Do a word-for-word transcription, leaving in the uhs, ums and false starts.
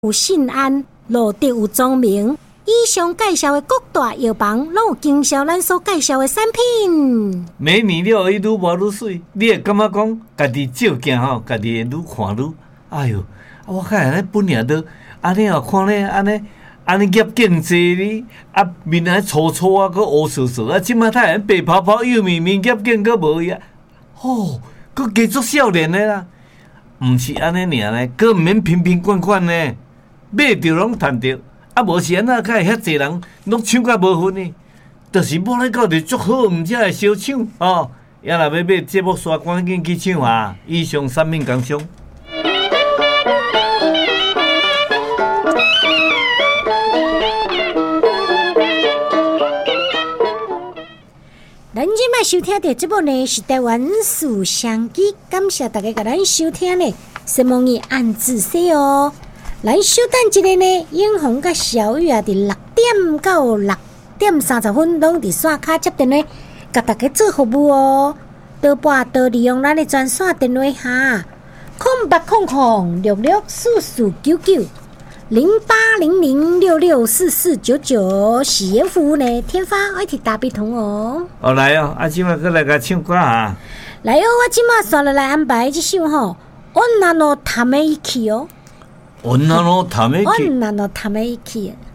有信安，路德有庄明。以上介绍的各大药房，拢有经销咱所介绍的产品。 每年了，伊愈磨愈水，你会感觉讲，家己照镜吼，家己愈看愈，哎哟，我看安尼本领都，安尼哦，看咧安尼，安尼业经济哩，啊面还粗粗啊，搁乌扫扫啊，即马太阳白泡泡，又绵绵业经搁无呀，吼，搁加足少年的啦，毋是安尼尔咧，搁毋免瓶瓶罐罐呢，买着拢趁着。啊，无是安怎较会遐济人拢抢甲无分呢？就是摸咧到着足好，毋才会烧抢哦。也若要买节目刷，赶紧去抢啊！以上产品工商。 咱即摆收听的节目呢是台湾书香机，感谢大家甲咱收听呢，希望你按字写哦。咱稍等一下呢，永红甲小雨啊，伫六点到六点三十分，拢伫线卡接电话，甲大家做服务哦。多拨多利用咱的专线电话哈，空八空空六六四四九九零八零零六六四四九九，喜宴服务呢，天发爱提大笔通哦。 哦来哦，啊，即马过来甲唱歌啊！ 来哦，我即马刷落来安排即首吼，女のため息哦。 女のため息。 女のため息。